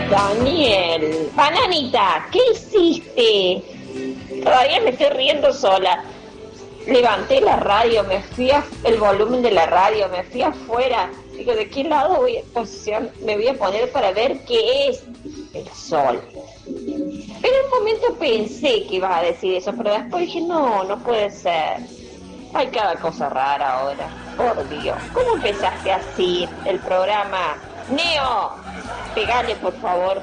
Daniel, bananita, ¿qué hiciste? Todavía me estoy riendo sola. Levanté la radio, el volumen de la radio, me fui afuera. Digo, ¿de qué lado me voy a poner para ver qué es el sol? Pero en un momento pensé que ibas a decir eso, pero después dije, no puede ser. Hay cada cosa rara ahora, por Dios. ¿Cómo empezaste así el programa? Neo, pegale por favor.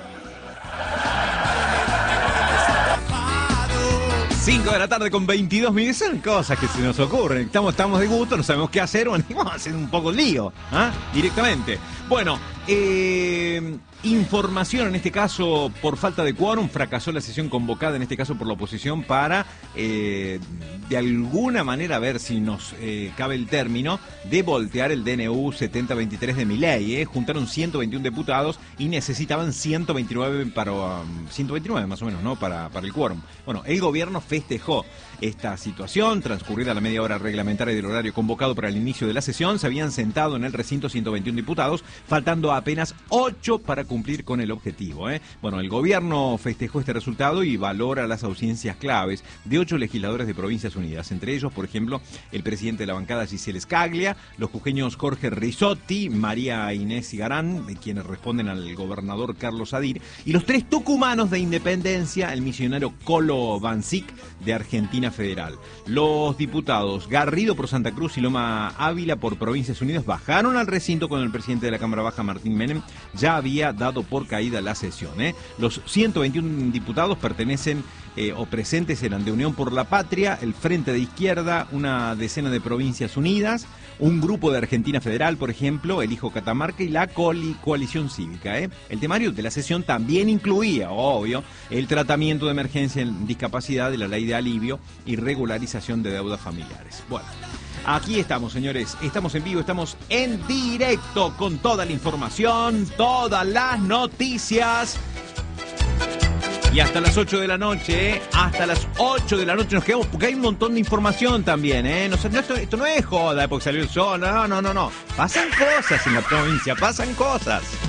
5 de la tarde con 22 minutos, son cosas que se nos ocurren. Estamos de gusto, no sabemos qué hacer, bueno, vamos a hacer un poco de lío, directamente. Bueno, información en este caso por falta de quórum, fracasó la sesión convocada en este caso por la oposición para de alguna manera ver si nos cabe el término de voltear el DNU 7023 de Milei. Juntaron 121 diputados y necesitaban 129 129 más o menos, ¿no? Para el quórum. Bueno, el gobierno festejó esta situación. Transcurrida la media hora reglamentaria del horario convocado para el inicio de la sesión, se habían sentado en el recinto 121 diputados, faltando apenas 8 para cumplir con el objetivo. Bueno, el gobierno festejó este resultado y valora las ausencias claves de 8 legisladores de Provincias Unidas, entre ellos, por ejemplo, el presidente de la bancada Giselle Scaglia, los jujeños Jorge Rizotti, María Inés Igarán, quienes responden al gobernador Carlos Sadir, y los 3 tucumanos de Independencia, el misionero Colo Bancic de Argentina Federal. Los diputados Garrido por Santa Cruz y Loma Ávila por Provincias Unidas bajaron al recinto con el presidente de la Cámara Baja, Martín Menem. Ya había dado por caída la sesión. Los 121 diputados pertenecen o presentes eran de Unión por la Patria, el Frente de Izquierda, una decena de Provincias Unidas, un grupo de Argentina Federal, por ejemplo, el Hijo Catamarca y la Coalición Cívica. El temario de la sesión también incluía, obvio, el tratamiento de emergencia en discapacidad de la ley de alivio y regularización de deudas familiares. Bueno, aquí estamos, señores, estamos en vivo, estamos en directo con toda la información, todas las noticias. Y hasta las 8 de la noche, hasta las 8 de la noche nos quedamos porque hay un montón de información también, esto no es joda porque salió el sol, no. Pasan cosas en la provincia, pasan cosas.